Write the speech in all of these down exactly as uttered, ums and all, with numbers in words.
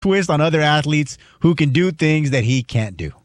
twist on other athletes who can do things that he can't do.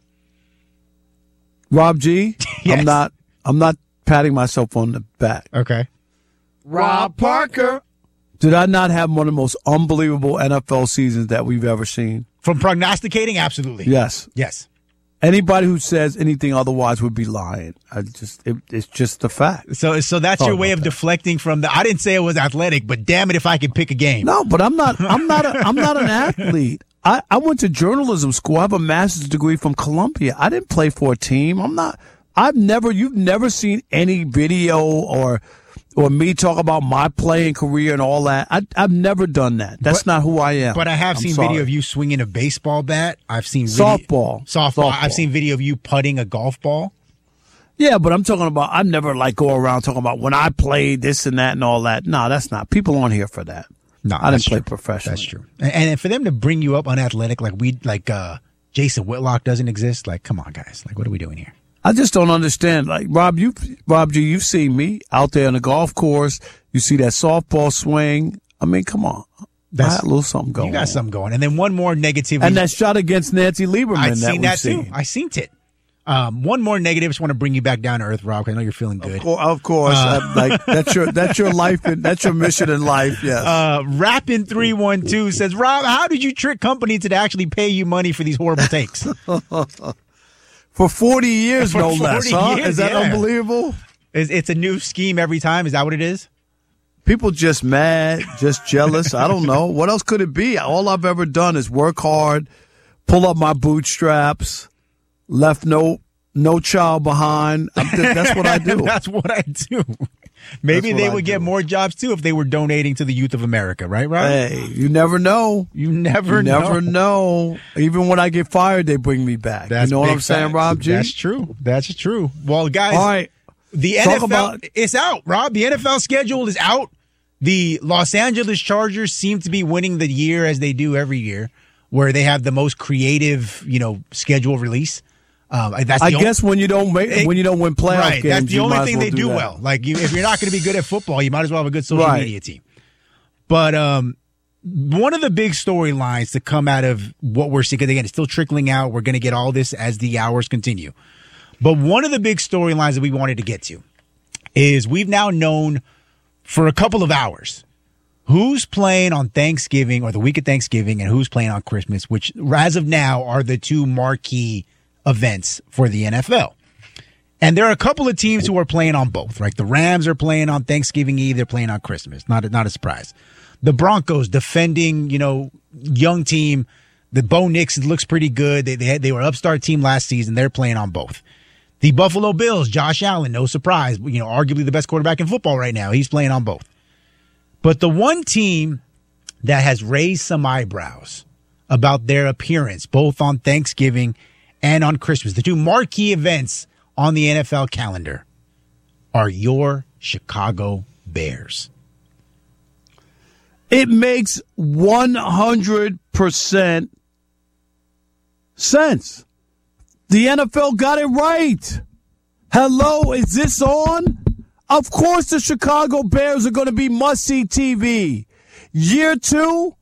Rob G, Yes. I'm not I'm not patting myself on the back. Okay. Rob Parker. Did I not have one of the most unbelievable N F L seasons that we've ever seen? From prognosticating, absolutely. Yes. Yes. Anybody who says anything otherwise would be lying. I just it, it's just a fact. So so that's Sorry your way about of that. deflecting from the I didn't say it was athletic, but damn it if I could pick a game. No, but I'm not I'm not a, I'm not an athlete. I, I went to journalism school. I have a master's degree from Columbia. I didn't play for a team. I'm not I've never you've never seen any video or or me talk about my playing career and all that. I, I've never done that. That's But- not who I am. But I have I'm seen sorry. video of you swinging a baseball bat. I've seen video, Softball. softball. Softball. I've seen video of you putting a golf ball. Yeah, but I'm talking about, I never like go around talking about when I played this and that and all that. No, that's not. People aren't here for that. No, I that's didn't play true. professionally. That's true. And, and for them to bring you up unathletic, like we, like uh, Jason Whitlock doesn't exist. Like, come on, guys. Like, what are we doing here? I just don't understand. Like, Rob, you, Rob G, you've seen me out there on the golf course. You see that softball swing. I mean, come on. That's- I had a little something going You got on. something going. And then one more negativity. And that shot against Nancy Lieberman I've that seen we've that too. seen. I seen it. Um, one more negative. Just want to bring you back down to earth, Rob. 'Cause I know you're feeling good. Of course, of course. I- like that's your that's your life. And, that's your mission in life. Yes. Uh, Rappin three one two says, Rob, how did you trick companies to actually pay you money for these horrible takes? For forty years, For no forty less. Huh? years, Is that yeah. unbelievable? It's, it's a new scheme every time. Is that what it is? People just mad, just jealous. I don't know. What else could it be? All I've ever done is work hard, pull up my bootstraps, left no no child behind. I'm, that's what I do. That's what I do. Maybe That's what they I would get do. more jobs too if they were donating to the youth of America, right, Rob? Hey, you never know. You never You know. never know. Even when I get fired, they bring me back. That's you know what big I'm saying, facts. Rob G? That's true. That's true. Well, guys, All right. the Talk N F L about- it's out, Rob. The N F L schedule is out. The Los Angeles Chargers seem to be winning the year as they do every year, where they have the most creative, you know, schedule release. Um, that's the I only- guess when you don't make It- when you don't win playoff right. games, That's the you only might as thing well they do, that. well. Like, you, if you're not going to be good at football, you might as well have a good social Right. media team. But um, one of the big storylines to come out of what we're seeing, 'cause again, it's still trickling out. We're going to get all this as the hours continue. But one of the big storylines that we wanted to get to is we've now known for a couple of hours who's playing on Thanksgiving or the week of Thanksgiving and who's playing on Christmas, which as of now are the two marquee events for the N F L. And there are a couple of teams who are playing on both, right? The Rams are playing on Thanksgiving Eve. They're playing on Christmas. Not a, not a surprise. The Broncos defending, you know, young team. The Bo Nix looks pretty good. They, they, had, they were upstart team last season. They're playing on both. The Buffalo Bills, Josh Allen, no surprise. You know, arguably the best quarterback in football right now. He's playing on both. But the one team that has raised some eyebrows about their appearance, both on Thanksgiving and on Christmas, the two marquee events on the N F L calendar, are your Chicago Bears. It makes one hundred percent sense. The N F L got it right. Hello, is this on? Of course the Chicago Bears are going to be must-see T V. Year two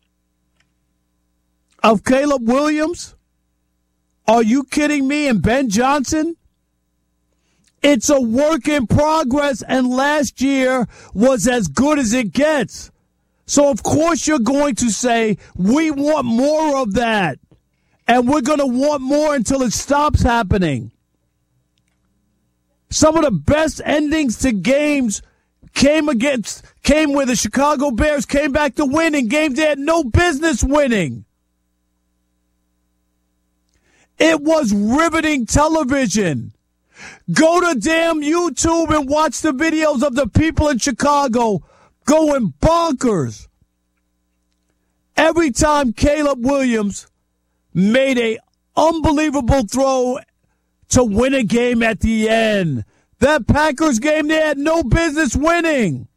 of Caleb Williams? Are you kidding me? And Ben Johnson? It's a work in progress, and last year was as good as it gets. So, of course, you're going to say, we want more of that. And we're going to want more until it stops happening. Some of the best endings to games came against, came where the Chicago Bears came back to win in games they had no business winning. It was riveting television. Go to damn YouTube and watch the videos of the people in Chicago going bonkers. Every time Caleb Williams made a unbelievable throw to win a game at the end. That Packers game, they had no business winning.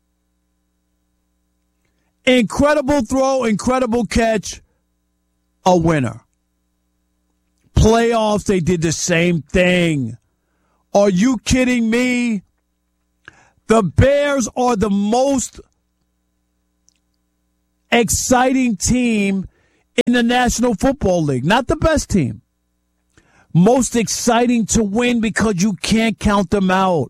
Incredible throw, incredible catch, a winner. Playoffs, they did the same thing. Are you kidding me? The Bears are the most exciting team in the National Football League. Not the best team. Most exciting to win because you can't count them out.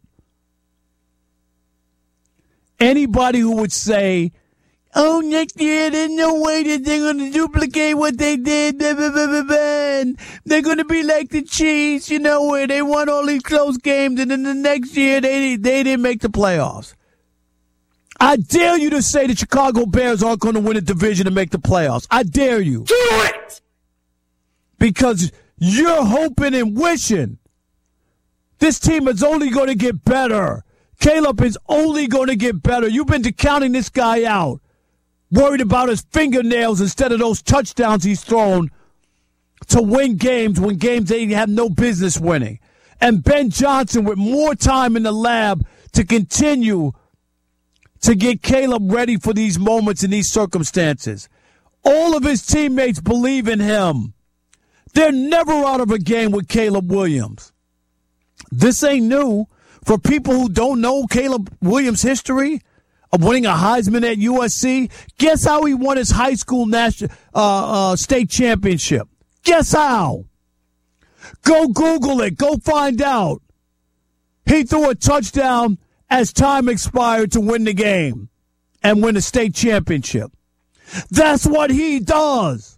Anybody who would say, oh, next year, there's no way that they're going to duplicate what they did. Blah, blah, blah, blah, blah. They're going to be like the Chiefs, you know, where they won all these close games, and then the next year they, they didn't make the playoffs. I dare you to say the Chicago Bears aren't going to win a division and make the playoffs. I dare you. Do it! Because you're hoping and wishing. This team is only going to get better. Caleb is only going to get better. You've been counting this guy out. Worried about his fingernails instead of those touchdowns he's thrown to win games when games they have no business winning. And Ben Johnson with more time in the lab to continue to get Caleb ready for these moments and these circumstances. All of his teammates believe in him. They're never out of a game with Caleb Williams. This ain't new. For people who don't know Caleb Williams' history of winning a Heisman at U S C, guess how he won his high school national uh, uh, state championship? Guess how? Go Google it. Go find out. He threw a touchdown as time expired to win the game and win the state championship. That's what he does.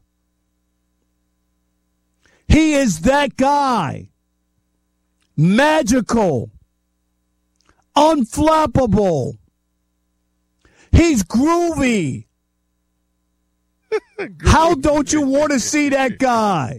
He is that guy. Magical. Unflappable. He's groovy. groovy. How don't you want to see that guy?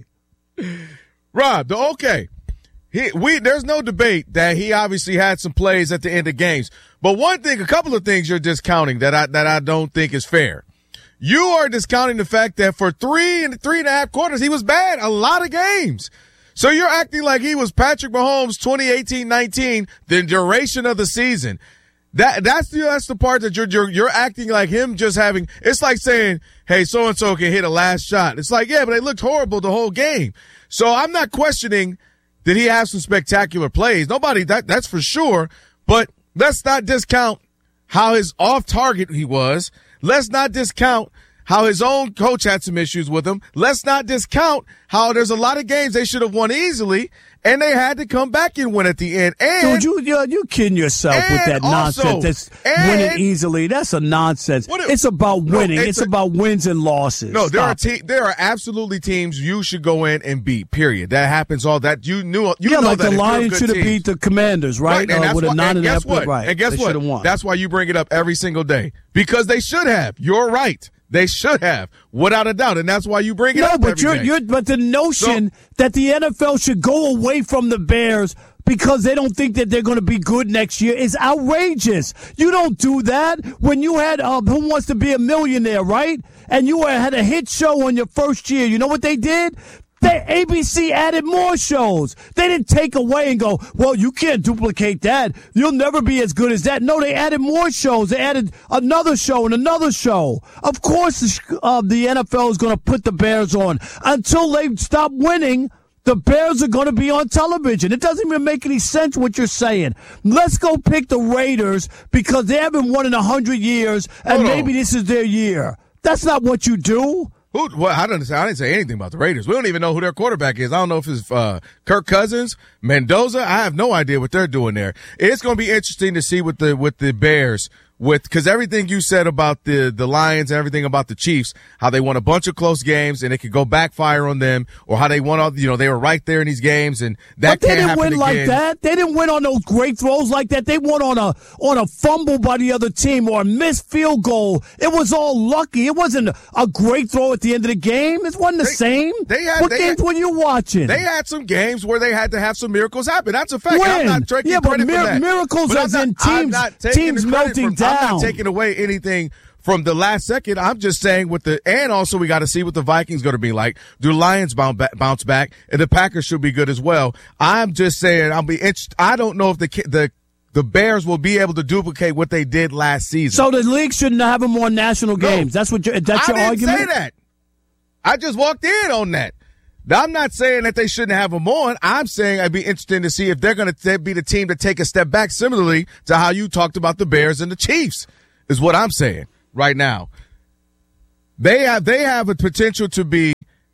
Rob, the, okay. He, we There's no debate that he obviously had some plays at the end of games. But one thing, a couple of things you're discounting that I that I don't think is fair. You are discounting the fact that for three and three and a half quarters, he was bad a lot of games. So you're acting like he was Patrick Mahomes twenty eighteen nineteen, the duration of the season. That that's the that's the part that you're you're you're acting like him just having. It's like saying, hey, so and so can hit a last shot. It's like, yeah, but they looked horrible the whole game. So I'm not questioning did he have some spectacular plays. Nobody that that's for sure. But let's not discount how his off target he was. Let's not discount how his own coach had some issues with him. Let's not discount how there's a lot of games they should have won easily, and they had to come back and win at the end. And Dude, you, you're, you're kidding yourself with that also, nonsense. That's winning easily. That's a nonsense. It, it's about winning. No, it's, it's a, about wins and losses. No, there Stop are te- there are absolutely teams you should go in and beat, period. That happens all that. You knew you Yeah, know like that the Lions should have beat the Commanders, right? right and uh, that's with why, a nine and, and guess a half, what? right. And guess they what? Won. That's why you bring it up every single day. Because they should have. You're right. They should have, without a doubt, and that's why you bring it no, up but every you're, day. you're, but the notion so, that the N F L should go away from the Bears because they don't think that they're going to be good next year is outrageous. You don't do that. When you had uh, Who Wants to Be a Millionaire, right? And you had a hit show on your first year. You know what they did? They, A B C added more shows. They didn't take away and go, well, you can't duplicate that. You'll never be as good as that. No, they added more shows. They added another show and another show. Of course, the, uh, the N F L is going to put the Bears on. Until they stop winning, the Bears are going to be on television. It doesn't even make any sense what you're saying. Let's go pick the Raiders because they haven't won in one hundred years, and Hold maybe on. this is their year. That's not what you do. Who, well, I didn't say I didn't say anything about the Raiders. We don't even know who their quarterback is. I don't know if it's uh, Kirk Cousins, Mendoza. I have no idea what they're doing there. It's going to be interesting to see with the with the Bears. With because everything you said about the the Lions and everything about the Chiefs, how they won a bunch of close games and it could go backfire on them, or how they won all you know they were right there in these games and that but they can't didn't happen win again. like that. They didn't win on those great throws like that. They won on a on a fumble by the other team or a missed field goal. It was all lucky. It wasn't a great throw at the end of the game. It wasn't the They- same. they had- what they games had- were you watching? They had some games where they had to have some miracles happen. That's a fact. When? I'm not taking Yeah, but credit mir- for that. miracles But I'm as not- in I'm teams- not taking teams the credit melting from, I'm down. not taking away anything from the last second. I'm just saying with the, and also we got to see what the Vikings going to be like. Do Lions bounce back, bounce back? And the Packers should be good as well. I'm just saying, I'll be interested. I don't know if the, the, the Bears will be able to duplicate what they did last season. So the league shouldn't have them on national games. No. That's what you're, that's I your didn't argument? say that. I just walked in on that. I'm not saying that they shouldn't have them on. I'm saying I'd be interested to see if they're going to be the team to take a step back, similarly to how you talked about the Bears and the Chiefs, is what I'm saying right now. They have they have a potential to be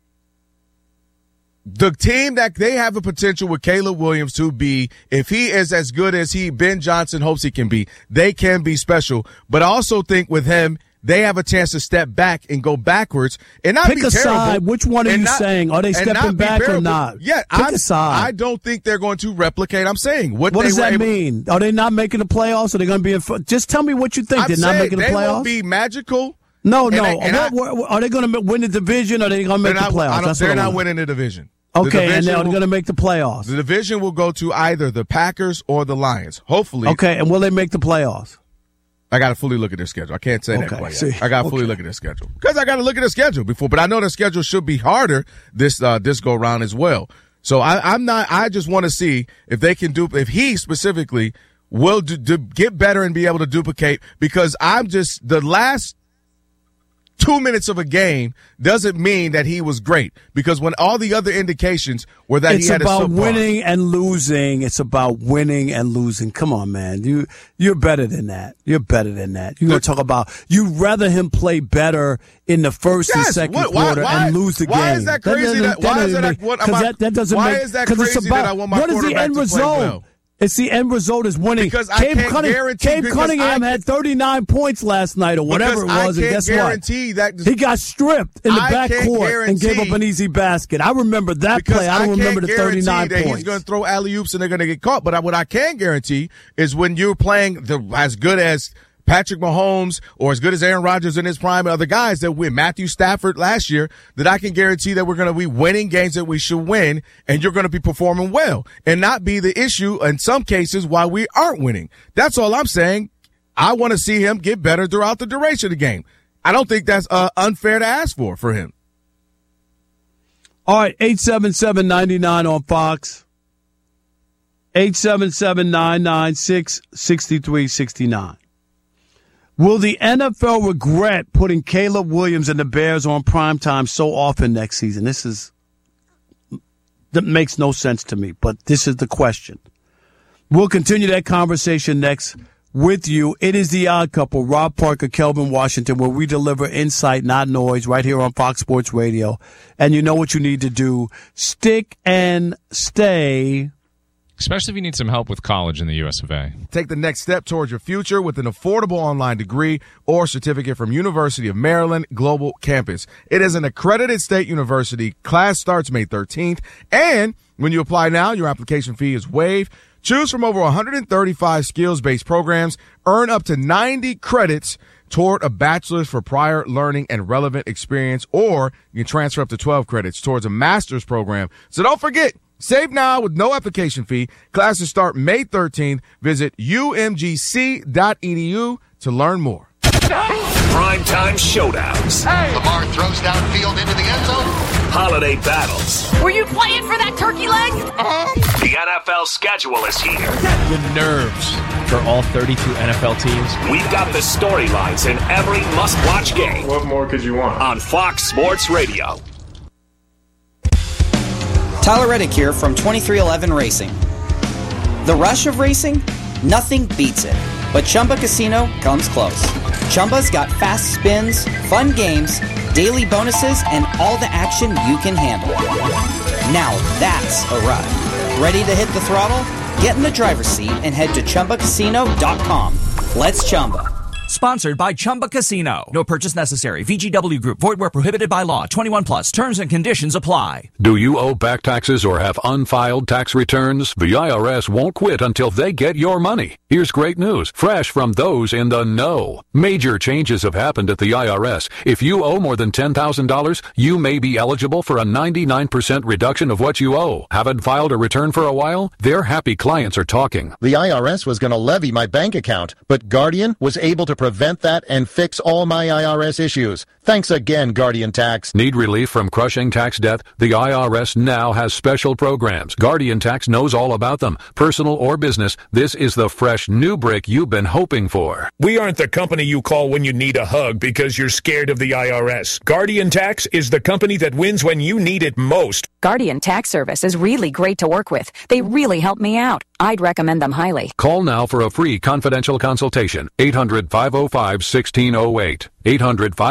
the team that they have a potential with Caleb Williams to be, if he is as good as he Ben Johnson hopes he can be, they can be special. But I also think with him, they have a chance to step back and go backwards and not Pick be a terrible. side. Which one are you not, saying? Are they stepping back or not? Yeah, Pick I'm, a side. I don't think they're going to replicate. I'm saying what, what they does were that able, mean? Are they not making the playoffs? Are they going to be in? Just tell me what you think. I'm They're not making the they playoffs. They won't be magical. No, and no. I, and what, I, what, are they going to win the division? Or are they going to make not, the playoffs? That's they're not want. winning the division. Okay, the and they're will, going to make the playoffs. The division will go to either the Packers or the Lions. Hopefully. Okay, and will they make the playoffs? I got to fully look at their schedule. I can't say okay, that quite see, yet. I got to okay. fully look at their schedule because I got to look at their schedule before. But I know their schedule should be harder this uh, this go round as well. So I, I'm not. I just want to see if they can do. If he specifically will do, do, get better and be able to duplicate. Because I'm just the last two minutes of a game doesn't mean that he was great, because when all the other indications were that it's he had a about subpar. winning and losing. It's about winning and losing. Come on, man. You you're better than that. You're better than that. You're gonna talk about you'd rather him play better in the first yes, and second what, why, quarter why, and lose the why game. Why is that crazy? That, that, why is that? What, that, that doesn't why make, is that crazy it's about, that I want my what is the end to result? play well? It's the end result is winning. Because Cade I can't Cunning, guarantee. Cade Cunningham I, had thirty-nine points last night or whatever it was, and guess what? That he got stripped in the I back court and gave up an easy basket. I remember that play. I don't I remember the thirty-nine that points. He's going to throw alley-oops and they're going to get caught. But I, what I can guarantee is when you're playing the as good as Patrick Mahomes or as good as Aaron Rodgers in his prime and other guys that win, Matthew Stafford last year, that I can guarantee that we're going to be winning games that we should win, and you're going to be performing well and not be the issue in some cases why we aren't winning. That's all I'm saying. I want to see him get better throughout the duration of the game. I don't think that's uh, unfair to ask for for him. All right, eight seven seven, nine nine on Fox. eight seven seven, nine nine six, six three six nine. Will the N F L regret putting Caleb Williams and the Bears on primetime so often next season? This is that makes no sense to me, but this is the question. We'll continue that conversation next with you. It is The Odd Couple, Rob Parker, Kelvin Washington, where we deliver insight, not noise, right here on Fox Sports Radio. And you know what you need to do. Stick and stay. Especially if you need some help with college in the U S of A. Take the next step towards your future with an affordable online degree or certificate from University of Maryland Global Campus. It is an accredited state university. Class starts May thirteenth. And when you apply now, your application fee is waived. Choose from over one hundred thirty-five skills-based programs. Earn up to ninety credits toward a bachelor's for prior learning and relevant experience, or you can transfer up to twelve credits towards a master's program. So don't forget, save now with no application fee. Classes start May thirteenth. Visit U M G C dot E D U to learn more. Primetime showdowns. Hey. Lamar throws downfield into the end zone. Holiday battles. Were you playing for that turkey leg? Uh-huh. The N F L schedule is here. The nerves for all thirty-two N F L teams. We've got the storylines in every must-watch game. What more could you want? On Fox Sports Radio. Tyler Reddick here from twenty-three eleven Racing. The rush of racing? Nothing beats it. But Chumba Casino comes close. Chumba's got fast spins, fun games, daily bonuses, and all the action you can handle. Now that's a ride. Ready to hit the throttle? Get in the driver's seat and head to Chumba Casino dot com. Let's Chumba. Sponsored by Chumba Casino. No purchase necessary. V G W Group. Void where prohibited by law. twenty-one plus. Terms and conditions apply. Do you owe back taxes or have unfiled tax returns? The I R S won't quit until they get your money. Here's great news, fresh from those in the know. Major changes have happened at the I R S. If you owe more than ten thousand dollars, you may be eligible for a ninety-nine percent reduction of what you owe. Haven't filed a return for a while? Their happy clients are talking. The I R S was going to levy my bank account, but Guardian was able to prevent that and fix all my I R S issues. Thanks again, Guardian Tax. Need relief from crushing tax debt? The I R S now has special programs. Guardian Tax knows all about them. Personal or business, this is the fresh new brick you've been hoping for. We aren't the company you call when you need a hug because you're scared of the I R S. Guardian Tax is the company that wins when you need it most. Guardian Tax Service is really great to work with. They really help me out. I'd recommend them highly. Call now for a free confidential consultation. eight hundred, five oh five, one six oh eight. eight hundred, five oh five,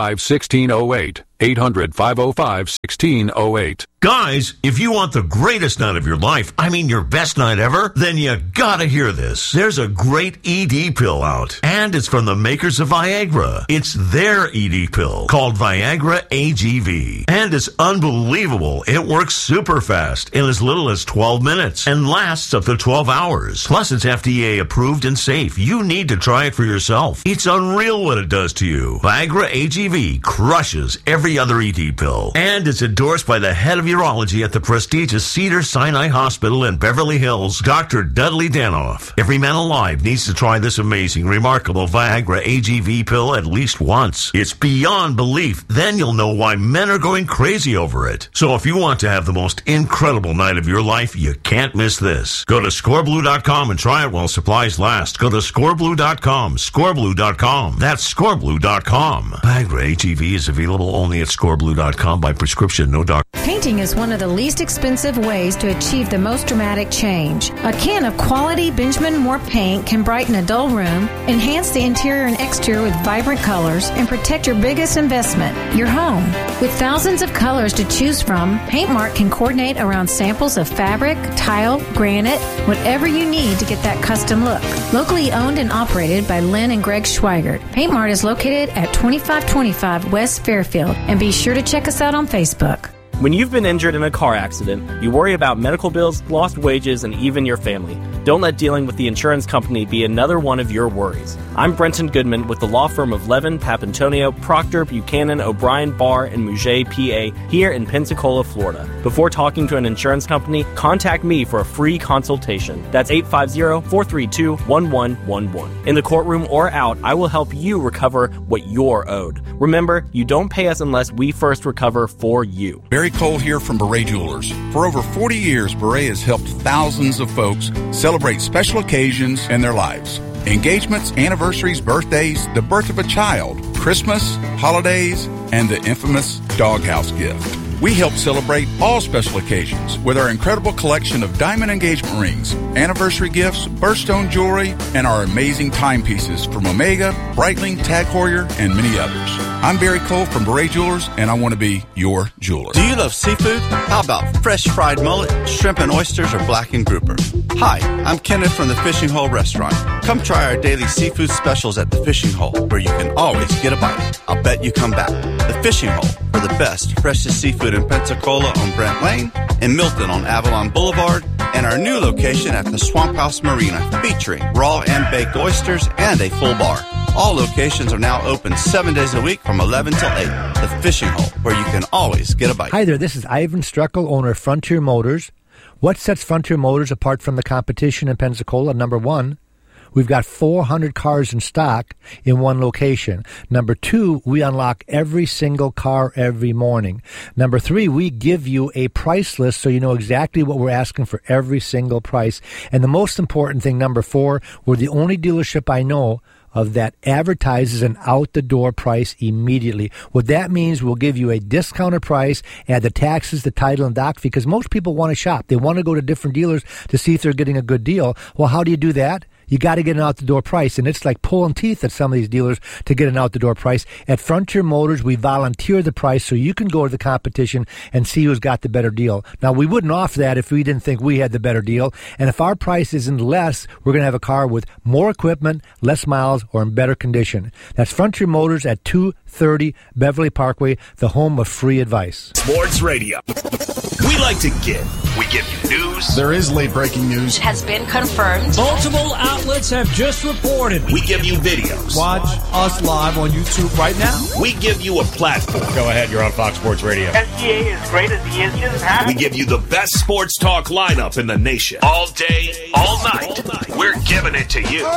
five, one six zero eight. eight hundred, five oh five, one six zero eight. Guys, if you want the greatest night of your life, I mean your best night ever, then you gotta hear this. There's a great E D pill out, and it's from the makers of Viagra. It's their E D pill called Viagra A G V, and it's unbelievable. It works super fast in as little as twelve minutes and lasts up to twelve hours. Plus, it's F D A approved and safe. You need to try it for yourself. It's unreal what it does to you. Viagra A G V crushes every other E D pill, and it's endorsed by the head of urology at the prestigious Cedars-Sinai Hospital in Beverly Hills, Doctor Dudley Danoff. Every man alive needs to try this amazing, remarkable Viagra A G V pill at least once. It's beyond belief. Then you'll know why men are going crazy over it. So if you want to have the most incredible night of your life, you can't miss this. Go to score blue dot com and try it while supplies last. Go to score blue dot com, score blue dot com. That's score blue dot com. Viagra A G V is available only at score blue dot com by prescription, no doctor. Painting is one of the least expensive ways to achieve the most dramatic change. A can of quality Benjamin Moore paint can brighten a dull room, enhance the interior and exterior with vibrant colors, and protect your biggest investment, your home. With thousands of colors to choose from, PaintMart can coordinate around samples of fabric, tile, granite, whatever you need to get that custom look. Locally owned and operated by Lynn and Greg Schweigert, PaintMart is located at twenty-five twenty-five West Fairfield, and be sure to check us out on Facebook. When you've been injured in a car accident, you worry about medical bills, lost wages, and even your family. Don't let dealing with the insurance company be another one of your worries. I'm Brenton Goodman with the law firm of Levin, Papantonio, Proctor, Buchanan, O'Brien, Barr, and Mouget, P A, here in Pensacola, Florida. Before talking to an insurance company, contact me for a free consultation. That's eight five zero, four three two, one one one one. In the courtroom or out, I will help you recover what you're owed. Remember, you don't pay us unless we first recover for you. Barry Cole here from Beret Jewelers. For over forty years, Beret has helped thousands of folks celebrate special occasions in their lives. Engagements, anniversaries, birthdays, the birth of a child, Christmas, holidays, and the infamous doghouse gift. We help celebrate all special occasions with our incredible collection of diamond engagement rings, anniversary gifts, birthstone jewelry, and our amazing timepieces from Omega, Breitling, Tag Heuer, and many others. I'm Barry Cole from Beret Jewelers, and I want to be your jeweler. Do you love seafood? How about fresh fried mullet, shrimp and oysters, or blackened grouper? Hi, I'm Kenneth from the Fishing Hole Restaurant. Come try our daily seafood specials at the Fishing Hole, where you can always get a bite. I'll bet you come back. The Fishing Hole, for the best, freshest seafood in Pensacola on Brent Lane, in Milton on Avalon Boulevard, and our new location at the Swamp House Marina, featuring raw and baked oysters and a full bar. All locations are now open seven days a week from eleven till eight. The Fishing Hole, where you can always get a bite. Hi there, this is Ivan Struckel, owner of Frontier Motors. What sets Frontier Motors apart from the competition in Pensacola? Number one, we've got four hundred cars in stock in one location. Number two, we unlock every single car every morning. Number three, we give you a price list so you know exactly what we're asking for every single price. And the most important thing, number four, we're the only dealership I know of that advertises an out-the-door price immediately. What that means, we'll give you a discounted price, add the taxes, the title, and doc fee, because most people want to shop. They want to go to different dealers to see if they're getting a good deal. Well, how do you do that? You got to get an out-the-door price, and it's like pulling teeth at some of these dealers to get an out-the-door price. At Frontier Motors, we volunteer the price so you can go to the competition and see who's got the better deal. Now, we wouldn't offer that if we didn't think we had the better deal, and if our price isn't less, we're going to have a car with more equipment, less miles, or in better condition. That's Frontier Motors at two thirty Beverly Parkway, the home of free advice. Sports Radio. We like to give. We give you news. There is late breaking news. Has been confirmed. Multiple outlets have just reported. We give you videos. Watch us live on YouTube right now. We give you a platform. Go ahead, you're on Fox Sports Radio. S G A is great as he is just happy. We give you the best sports talk lineup in the nation. All day, all night. All night. We're giving it to you.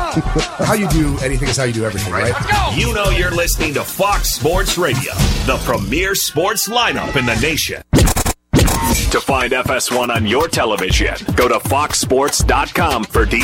How you do anything is how you do everything, right? You know you're listening to Fox Sports Radio, the premier sports lineup in the nation. To find F S one on your television, go to fox sports dot com for details.